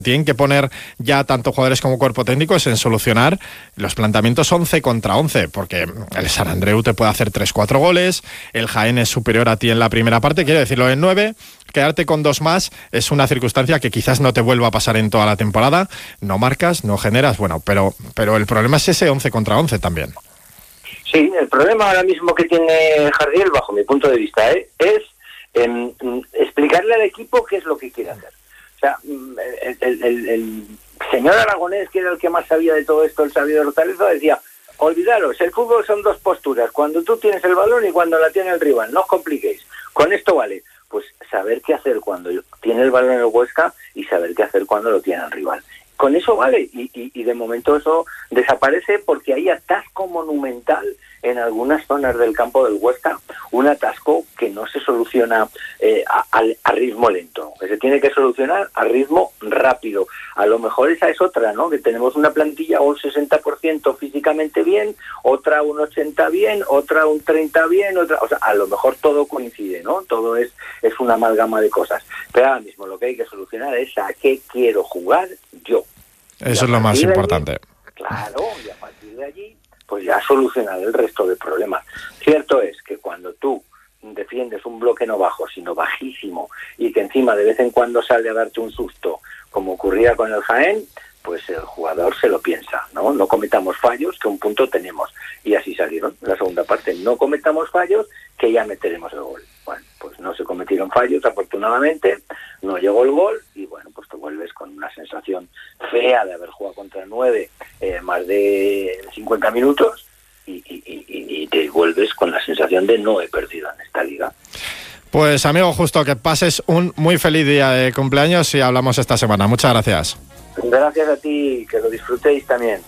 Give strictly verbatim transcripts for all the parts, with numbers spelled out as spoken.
tienen que poner ya tanto jugadores como cuerpo técnico es en solucionar los planteamientos once contra once, porque el Sant Andreu te puede hacer tres cuatro goles, el Jaén es superior a ti en la primera parte, quiero decirlo, en nueve, quedarte con dos más es una circunstancia que quizás no te vuelva a pasar en toda la temporada, no marcas, no generas, bueno, pero, pero el problema es ese once contra once también. Sí, el problema ahora mismo que tiene Jardiel, bajo mi punto de vista, ¿eh? es eh, explicarle al equipo qué es lo que quiere hacer. O sea, el, el, el, el señor Aragonés, que era el que más sabía de todo esto, el sabio de Hortaleza, decía, olvidaros, el fútbol son dos posturas, cuando tú tienes el balón y cuando la tiene el rival, no os compliquéis, con esto vale. Pues saber qué hacer cuando tiene el balón en el Huesca y saber qué hacer cuando lo tiene el rival. Con eso vale, y, y, y de momento eso desaparece porque hay atasco monumental en algunas zonas del campo del Huesca, un atasco que no se soluciona eh, a, a, a ritmo lento, que se tiene que solucionar a ritmo rápido. A lo mejor esa es otra, ¿no? Que tenemos una plantilla un sesenta por ciento físicamente bien, otra un ochenta por ciento bien, otra un treinta por ciento bien, otra, o sea, a lo mejor todo coincide, ¿no? Todo es, es una amalgama de cosas. Pero ahora mismo lo que hay que solucionar es a qué quiero jugar yo. Eso es lo más importante. Allí, claro, y a partir de allí, pues ya solucionar el resto de problemas. Cierto es que cuando tú defiendes un bloque no bajo, sino bajísimo, y que encima de vez en cuando sale a darte un susto, como ocurría con el Jaén, pues el jugador se lo piensa, ¿no? No cometamos fallos, que un punto tenemos. Y así salieron en la segunda parte. No cometamos fallos, que ya meteremos el gol. Bueno, pues no se cometieron fallos, afortunadamente, no llegó el gol, y bueno, pues te vuelves con una sensación fea de haber jugado contra nueve eh, más de cincuenta minutos, y, y, y, y te vuelves con la sensación de no he perdido en esta liga. Pues amigo Justo, que pases un muy feliz día de cumpleaños y hablamos esta semana. Muchas gracias. Gracias a ti, que lo disfrutéis también.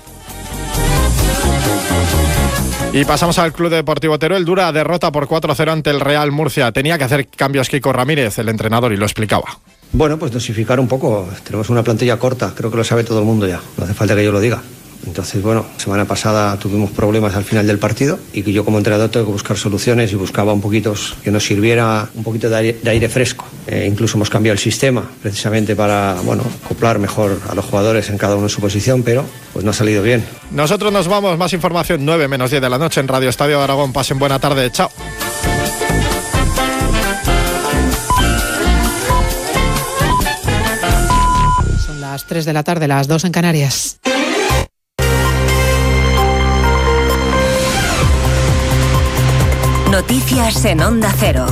Y pasamos al Club Deportivo Teruel. Dura derrota por cuatro cero ante el Real Murcia. Tenía que hacer cambios Kiko Ramírez, el entrenador, y lo explicaba. Bueno, pues dosificar un poco. Tenemos una plantilla corta, creo que lo sabe todo el mundo ya. No hace falta que yo lo diga. Entonces, bueno, semana pasada tuvimos problemas al final del partido y que yo como entrenador tengo que buscar soluciones y buscaba un poquito que nos sirviera un poquito de aire, de aire fresco. Eh, incluso hemos cambiado el sistema precisamente para, bueno, acoplar mejor a los jugadores en cada uno en su posición, pero pues no ha salido bien. Nosotros nos vamos. Más información nueve menos diez de la noche en Radio Estadio de Aragón. Pasen buena tarde. Chao. Son las tres de la tarde, las dos en Canarias. Noticias en Onda Cero.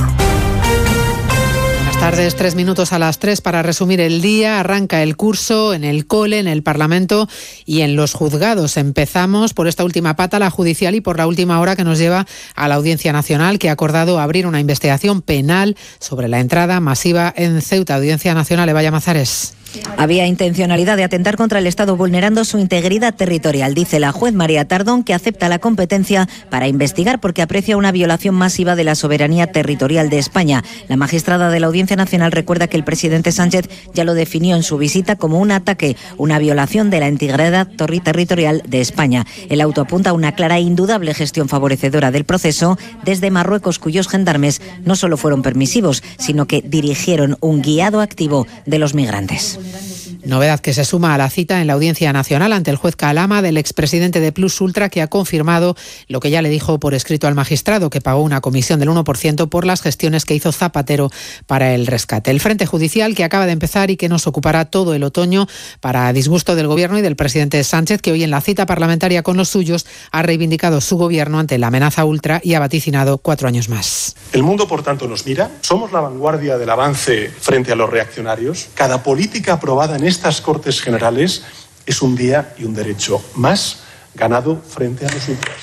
Buenas tardes, tres minutos a las tres para resumir el día. Arranca el curso en el cole, en el Parlamento y en los juzgados. Empezamos por esta última pata, la judicial, y por la última hora que nos lleva a la Audiencia Nacional, que ha acordado abrir una investigación penal sobre la entrada masiva en Ceuta. Audiencia Nacional, Eva Llamazares. Había intencionalidad de atentar contra el Estado vulnerando su integridad territorial, dice la juez María Tardón, que acepta la competencia para investigar porque aprecia una violación masiva de la soberanía territorial de España. La magistrada de la Audiencia Nacional recuerda que el presidente Sánchez ya lo definió en su visita como un ataque, una violación de la integridad territorial de España. El auto apunta a una clara e indudable gestión favorecedora del proceso desde Marruecos, cuyos gendarmes no solo fueron permisivos, sino que dirigieron un guiado activo de los migrantes. Novedad que se suma a la cita en la Audiencia Nacional ante el juez Calama del expresidente de Plus Ultra, que ha confirmado lo que ya le dijo por escrito al magistrado, que pagó una comisión del uno por ciento por las gestiones que hizo Zapatero para el rescate. El frente judicial que acaba de empezar y que nos ocupará todo el otoño para disgusto del Gobierno y del presidente Sánchez, que hoy en la cita parlamentaria con los suyos ha reivindicado su gobierno ante la amenaza ultra y ha vaticinado cuatro años más. El mundo, por tanto, nos mira. Somos la vanguardia del avance frente a los reaccionarios. Cada política aprobada en estas Cortes Generales es un día y un derecho más ganado frente a los ultras.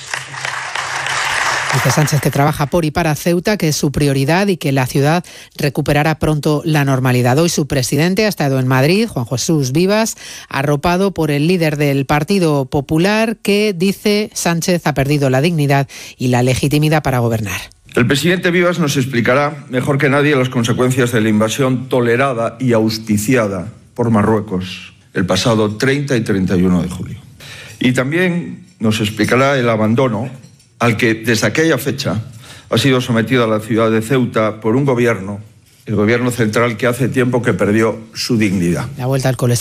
Dice Sánchez que trabaja por y para Ceuta, que es su prioridad y que la ciudad recuperará pronto la normalidad. Hoy su presidente ha estado en Madrid, Juan Jesús Vivas, arropado por el líder del Partido Popular, que, dice Sánchez, ha perdido la dignidad y la legitimidad para gobernar. El presidente Vivas nos explicará mejor que nadie las consecuencias de la invasión tolerada y auspiciada por Marruecos el pasado treinta y treinta y uno de julio. Y también nos explicará el abandono al que desde aquella fecha ha sido sometida la ciudad de Ceuta por un gobierno, el gobierno central, que hace tiempo que perdió su dignidad. La vuelta al cole